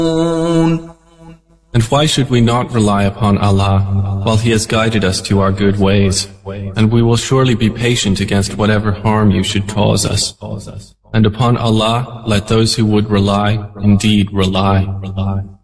And why should we not rely upon Allah while He has guided us to our good ways? And we will surely be patient against whatever harm you should cause us. And upon Allah let those who would rely indeed rely.